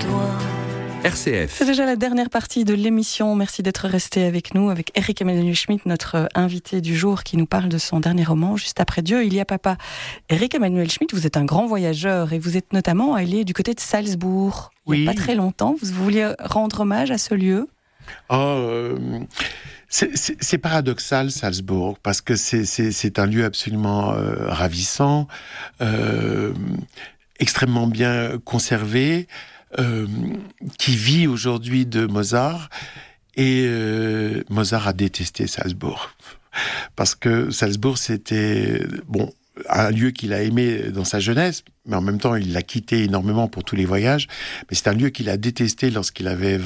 toi. RCF. C'est déjà la dernière partie de l'émission. Merci d'être resté avec nous, avec Éric Emmanuel Schmitt, notre invité du jour, qui nous parle de son dernier roman, Juste après Dieu, il y a papa. Éric Emmanuel Schmitt, vous êtes un grand voyageur et vous êtes notamment allé du côté de Salzbourg. Il n'y a pas très longtemps. Vous vouliez rendre hommage à ce lieu ? C'est paradoxal, Salzbourg, parce que c'est un lieu absolument ravissant, extrêmement bien conservé, qui vit aujourd'hui de Mozart, et Mozart a détesté Salzbourg, parce que Salzbourg, c'était un lieu qu'il a aimé dans sa jeunesse, mais en même temps il l'a quitté énormément pour tous les voyages, mais c'est un lieu qu'il a détesté lorsqu'il avait